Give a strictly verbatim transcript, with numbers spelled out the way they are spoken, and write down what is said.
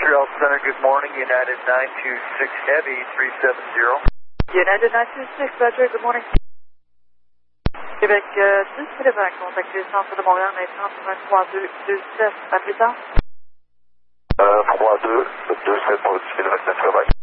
Montreal Center, good morning. United nine two six Heavy three seven zero. United nine two six, Roger, good morning. Québec euh, six, Télévac, contactez le centre de Montréal maintenant pour un trois deux deux sept, à plus tard. Euh, trois deux deux sept pour le Télévac neuf,